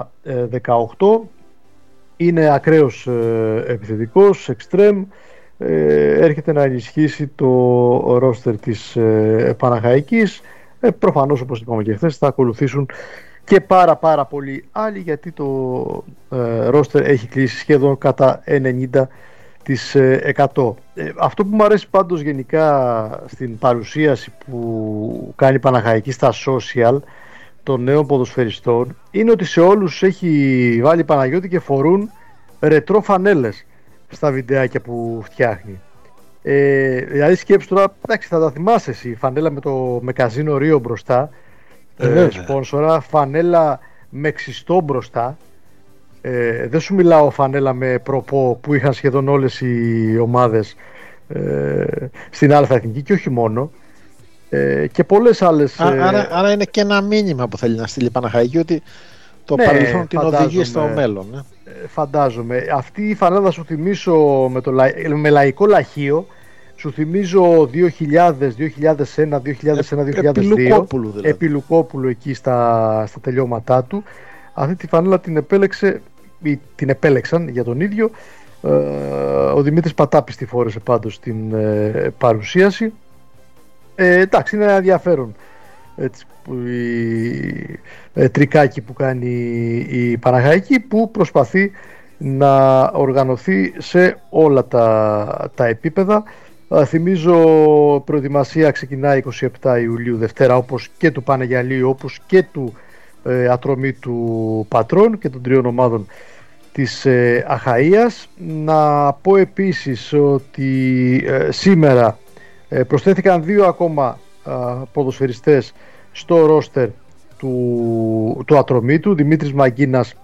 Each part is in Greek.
18. Είναι ακραίος επιθετικός, εξτρέμ. Έρχεται να ενισχύσει το ρόστερ της Παναχαϊκής. Προφανώς, όπως είπαμε και χθες, θα ακολουθήσουν και πάρα πολλοί άλλοι, γιατί το ρόστερ έχει κλείσει σχεδόν κατά 90%. Αυτό που μου αρέσει πάντως γενικά στην παρουσίαση που κάνει η Παναχαϊκή στα social των νέων ποδοσφαιριστών είναι ότι σε όλους έχει βάλει Παναγιώτη και φορούν ρετρό φανέλες στα βιντεάκια που φτιάχνει. Δηλαδή σκέψου τώρα, εντάξει, θα τα θυμάσαι εσύ, φανέλα με καζίνο Ρίο μπροστά, σπόνσορα, φανέλα με ξιστό μπροστά. Δεν σου μιλάω φανέλα με προπό που είχαν σχεδόν όλες οι ομάδες στην Α' Εθνική και όχι μόνο, και πολλές άλλες. Άρα είναι και ένα μήνυμα που θέλει να στείλει η Παναχαϊκή, ότι το παρελθόν την οδηγεί στο μέλλον. Φαντάζομαι. Αυτή η φανέλα, σου θυμίσω, με λαϊκό λαχείο, σου θυμίζω 2000, 2001, 2002. Επί Λουκόπουλου εκεί στα τελειώματά του. Αυτή τη φανέλα την επέλεξαν για τον ίδιο. Ο Δημήτρης Πατάπης τη φόρεσε πάντως στην παρουσίαση. Εντάξει, είναι ενδιαφέρον έτσι, τρικάκι που κάνει η Παναχαϊκή, που προσπαθεί να οργανωθεί σε όλα τα επίπεδα. Θυμίζω, προετοιμασία ξεκινάει 27 Ιουλίου Δευτέρα, όπως και του Πανεγιαλίου, όπως και του Ατρομήτου Πατρών και των τριών ομάδων της Αχαΐας. Να πω επίσης ότι σήμερα προσθέθηκαν 2 ακόμα ποδοσφαιριστές στο ρόστερ του Ατρομήτου, Δημήτρης Μαγκίνας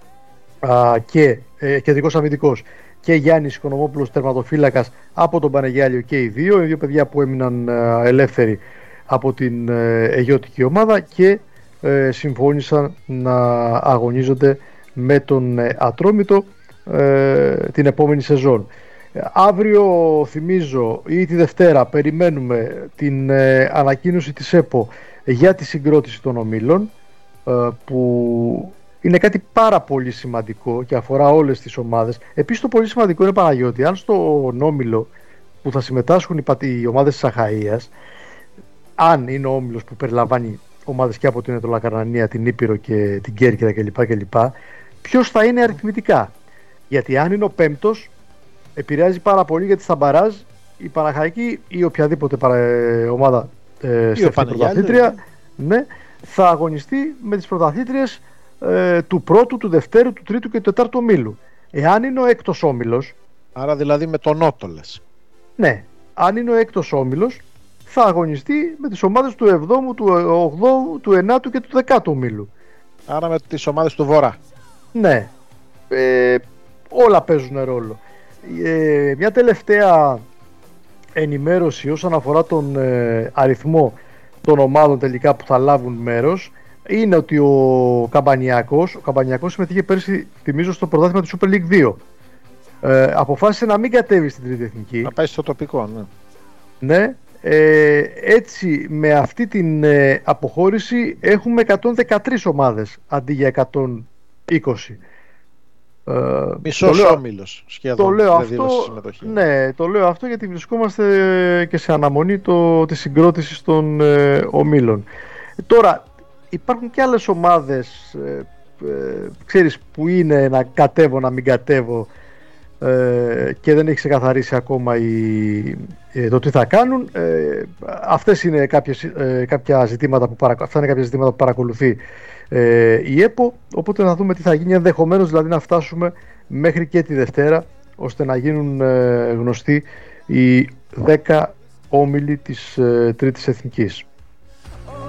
και κεντρικός αμυντικός, και Γιάννης Οικονομόπουλος, τερματοφύλακας από τον Πανεγιάλιο, και οι δύο παιδιά που έμειναν ελεύθεροι από την αιγιώτικη ομάδα και συμφώνησαν να αγωνίζονται με τον Ατρόμητο την επόμενη σεζόν. Αύριο, θυμίζω, ή τη Δευτέρα, περιμένουμε την ανακοίνωση της ΕΠΟ για τη συγκρότηση των ομίλων, που είναι κάτι πάρα πολύ σημαντικό και αφορά όλες τις ομάδες. Επίσης, το πολύ σημαντικό είναι, Παναγιώτη, αν στον όμιλο που θα συμμετάσχουν οι ομάδες της Αχαΐας, αν είναι ο όμιλος που περιλαμβάνει ομάδες και από την Ετωλακαρνανία, την Ήπειρο και την Κέρκυρα κλπ, ποιος θα είναι αριθμητικά? Γιατί αν είναι ο πέμπτος, επηρεάζει πάρα πολύ, γιατί στα μπαράζ η Παναχαϊκή ή οποιαδήποτε ομάδα στη πρωταθλήτρια, ναι, θα αγωνιστεί με τις πρωταθλήτριες του πρώτου, του δευτέρου, του τρίτου και του τετάρτου ομίλου. Εάν είναι ο έκτος όμιλος, άρα δηλαδή με τον Νότο λες. Ναι, αν είναι ο έκτος όμιλος, θα αγωνιστεί με τις ομάδες του 7ου, του 8ου, του 9ου και του 10ου ομίλου. Άρα με τις ομάδες του Βορρά. Ναι, όλα παίζουν ρόλο. Μια τελευταία ενημέρωση όσον αφορά τον αριθμό των ομάδων τελικά που θα λάβουν μέρος είναι ότι ο Καμπανιακός συμμετείχε πέρσι, θυμίζω, στο πρωτάθλημα του Super League 2. Αποφάσισε να μην κατέβει στην τρίτη εθνική. Να πάει στο τοπικό, ναι. Ναι. Έτσι, με αυτή την αποχώρηση έχουμε 113 ομάδες αντί για 120. Μισός όμιλος σχεδόν. Το λέω αυτό, ναι, το λέω αυτό γιατί βρισκόμαστε και σε αναμονή της συγκρότησης των ομίλων. Τώρα υπάρχουν και άλλες ομάδες, ξέρεις, που είναι να κατέβω, να μην κατέβω, και δεν έχει ξεκαθαρίσει ακόμα το τι θα κάνουν. Αυτές είναι κάποια ζητήματα αυτά είναι κάποια ζητήματα που παρακολουθεί η ΕΠΟ, οπότε θα δούμε τι θα γίνει, ενδεχομένως δηλαδή να φτάσουμε μέχρι και τη Δευτέρα, ώστε να γίνουν γνωστοί οι 10 όμιλοι της Τρίτης Εθνικής.